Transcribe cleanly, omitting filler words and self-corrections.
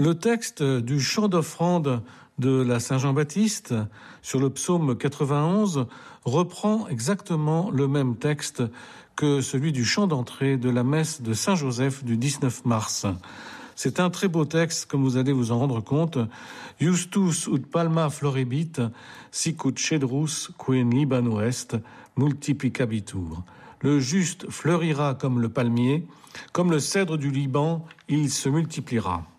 Le texte du chant d'offrande de la Saint-Jean-Baptiste sur le psaume 91 reprend exactement le même texte que celui du chant d'entrée de la messe de Saint-Joseph du 19 mars. C'est un très beau texte, comme vous allez vous en rendre compte. Justus ut palma florebit, sic ut cedrus qui in Libano est, multiplicabitur. Le juste fleurira comme le palmier, comme le cèdre du Liban, il se multipliera.